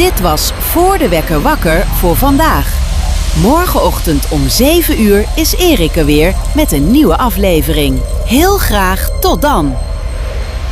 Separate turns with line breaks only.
Dit was Voor de Wekker Wakker voor vandaag. Morgenochtend om 7 uur is Erik er weer met een nieuwe aflevering. Heel graag tot dan!